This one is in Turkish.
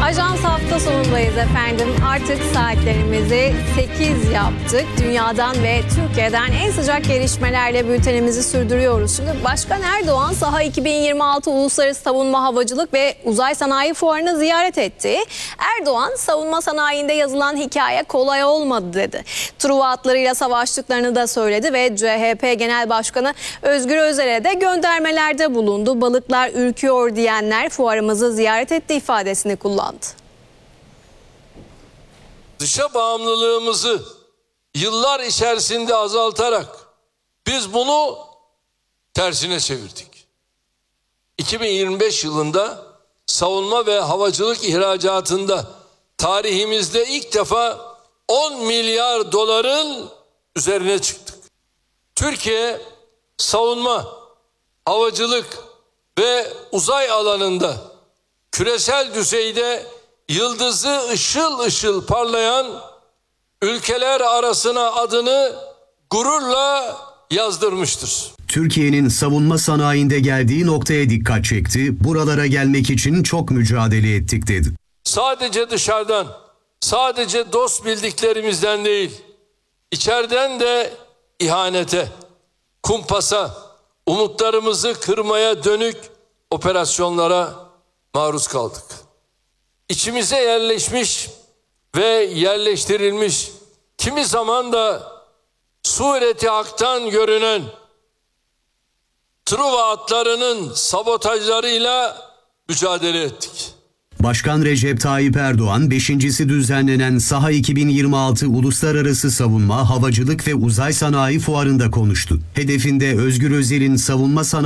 Ajans hafta sonundayız efendim. Artık saatlerimizi 8 yaptık. Dünyadan ve Türkiye'den en sıcak gelişmelerle bültenimizi sürdürüyoruz. Şimdi Başkan Erdoğan Saha 2026 Uluslararası Savunma Havacılık ve Uzay Sanayi Fuarı'nı ziyaret etti. Erdoğan, savunma sanayinde yazılan hikaye kolay olmadı dedi. Truva atlarıyla savaştıklarını da söyledi ve CHP Genel Başkanı Özgür Özel'e de göndermelerde bulundu. Balıklar ürküyor diyenler fuarımızı ziyaret etti ifadesini kullandı. Dışa bağımlılığımızı yıllar içerisinde azaltarak biz bunu tersine çevirdik. 2025 yılında savunma ve havacılık ihracatında tarihimizde ilk defa 10 milyar doların üzerine çıktık. Türkiye savunma, havacılık ve uzay alanında küresel düzeyde yıldızı ışıl ışıl parlayan ülkeler arasına adını gururla yazdırmıştır. Türkiye'nin savunma sanayinde geldiği noktaya dikkat çekti. Buralara gelmek için çok mücadele ettik dedi. Sadece dışarıdan, sadece dost bildiklerimizden değil, içeriden de ihanete, kumpasa, umutlarımızı kırmaya dönük operasyonlara maruz kaldık. İçimize yerleşmiş ve yerleştirilmiş, kimi zaman da sureti haktan görünen Truva atlarının sabotajlarıyla mücadele ettik. Başkan Recep Tayyip Erdoğan, 5.'si düzenlenen Saha 2026 Uluslararası Savunma, Havacılık ve Uzay Sanayi Fuarı'nda konuştu. Hedefinde Özgür Özel'in savunma sanayi